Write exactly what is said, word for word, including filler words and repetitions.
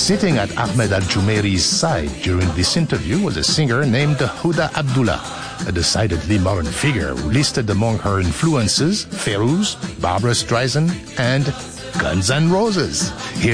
Sitting at Ahmed Al-Jumairi's side during this interview was a singer named Huda Abdullah, a decidedly modern figure who listed among her influences Feroz, Barbra Streisand, and Guns N' Roses. Here